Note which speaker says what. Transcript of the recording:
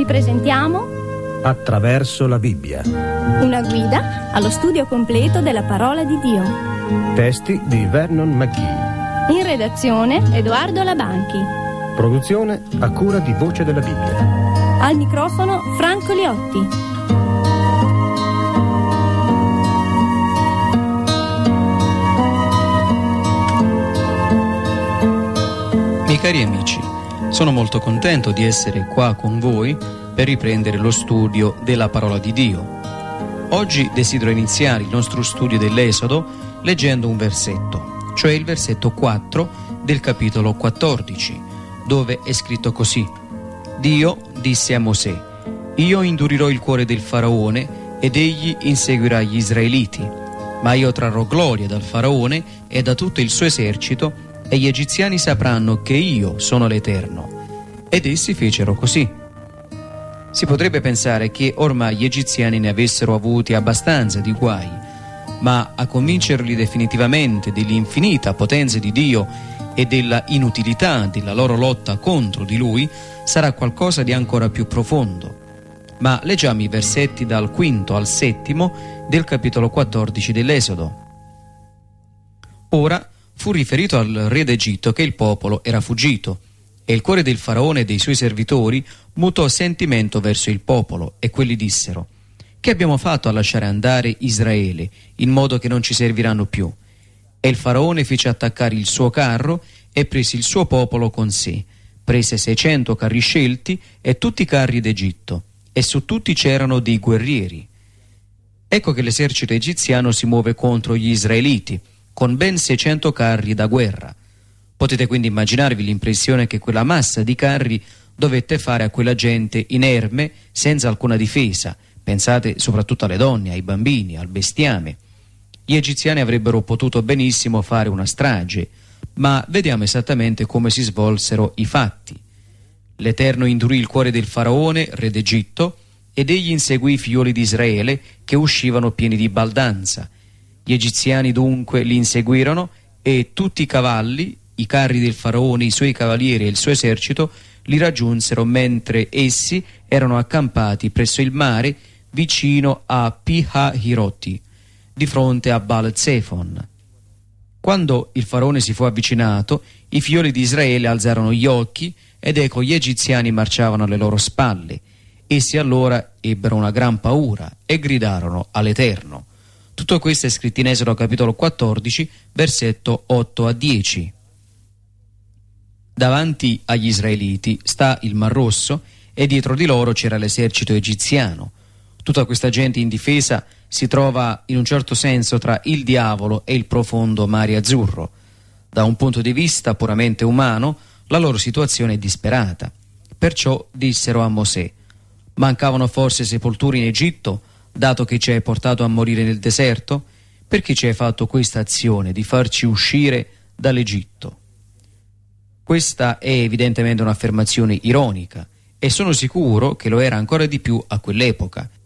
Speaker 1: Vi presentiamo
Speaker 2: Attraverso la Bibbia.
Speaker 1: una guida allo studio completo della parola di Dio.
Speaker 2: Testi di Vernon McGee.
Speaker 1: In redazione Edoardo Labanchi.
Speaker 2: Produzione a cura di Voce della Bibbia.
Speaker 1: Al microfono Franco Liotti.
Speaker 3: Miei cari amici, sono molto contento di essere qua con voi per riprendere lo studio della parola di Dio. Oggi desidero iniziare il nostro studio dell'Esodo leggendo un versetto, cioè il versetto 4 del capitolo 14, dove è scritto così: Dio disse a Mosè: io indurirò il cuore del faraone ed egli inseguirà gli israeliti, ma io trarrò gloria dal faraone e da tutto il suo esercito, e gli egiziani sapranno che io sono l'Eterno. Ed essi fecero così. Si potrebbe pensare che ormai gli egiziani ne avessero avuti abbastanza di guai, ma a convincerli definitivamente dell'infinita potenza di Dio e della inutilità della loro lotta contro di Lui sarà qualcosa di ancora più profondo. Ma leggiamo i versetti dal 5 al 7 del capitolo 14 dell'Esodo. Ora fu riferito al re d'Egitto che il popolo era fuggito, e il cuore del faraone e dei suoi servitori mutò sentimento verso il popolo, e quelli dissero: che abbiamo fatto a lasciare andare Israele, in modo che non ci serviranno più? E il faraone fece attaccare il suo carro e prese il suo popolo con sé, prese 600 carri scelti e tutti i carri d'Egitto, e su tutti c'erano dei guerrieri. Ecco che l'esercito egiziano si muove contro gli israeliti con ben 600 carri da guerra. Potete quindi immaginarvi l'impressione che quella massa di carri dovette fare a quella gente inerme, senza alcuna difesa. Pensate soprattutto alle donne, ai bambini, al bestiame. Gli egiziani avrebbero potuto benissimo fare una strage, ma vediamo esattamente come si svolsero i fatti. L'Eterno indurì il cuore del faraone, re d'Egitto, ed egli inseguì i figlioli di Israele che uscivano pieni di baldanza. Gli egiziani dunque li inseguirono, e tutti i cavalli, i carri del faraone, i suoi cavalieri e il suo esercito li raggiunsero mentre essi erano accampati presso il mare vicino a Pi-Hahiroti, di fronte a Baal-Zefon. Quando il faraone si fu avvicinato, i figlioli di Israele alzarono gli occhi, ed ecco gli egiziani marciavano alle loro spalle. Essi allora ebbero una gran paura e gridarono all'Eterno. Tutto questo è scritto in Esodo capitolo 14, versetto 8 a 10. Davanti agli israeliti sta il Mar Rosso, e dietro di loro c'era l'esercito egiziano. Tutta questa gente indifesa si trova in un certo senso tra il diavolo e il profondo mare azzurro. Da un punto di vista puramente umano, la loro situazione è disperata. Perciò dissero a Mosè: mancavano forse sepolture in Egitto, dato che ci hai portato a morire nel deserto? Perché ci hai fatto questa azione di farci uscire dall'Egitto? Questa è evidentemente un'affermazione ironica, e sono sicuro che lo era ancora di più a quell'epoca.